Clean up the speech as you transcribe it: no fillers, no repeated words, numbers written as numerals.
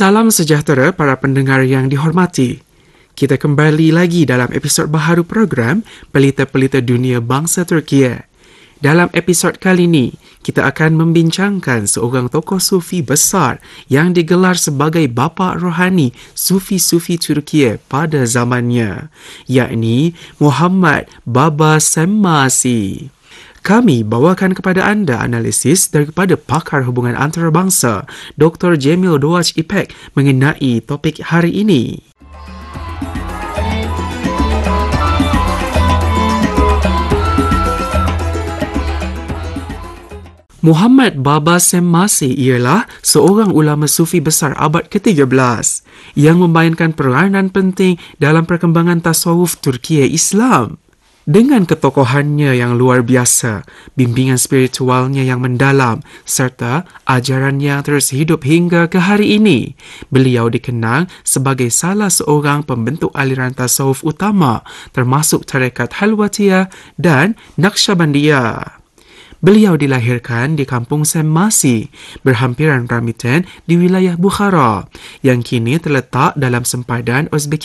Salam sejahtera para pendengar yang dihormati. Kita kembali lagi dalam episod baharu program Pelita-Pelita Dunia Bangsa Turkiye. Dalam episod kali ini, kita akan membincangkan seorang tokoh sufi besar yang digelar sebagai bapa rohani sufi-sufi Turkiye pada zamannya, yakni Muhammad Baba Semmasi. Kami bawakan kepada anda analisis daripada pakar hubungan antarabangsa Dr. Jamil Dowaj Ipek mengenai topik hari ini. Muhammad Baba Semmasi ialah seorang ulama sufi besar abad ke-13 yang memainkan peranan penting dalam perkembangan tasawuf Turkiye Islam. Dengan ketokohannya yang luar biasa, bimbingan spiritualnya yang mendalam serta ajaran yang terus hidup hingga ke hari ini, beliau dikenang sebagai salah seorang pembentuk aliran tasawuf utama termasuk tarekat Halwatiyah dan Naqsyabandiyah. Beliau dilahirkan di kampung Semmasi, berhampiran Ramiten di wilayah Bukhara, yang kini terletak dalam sempadan Uzbekistan.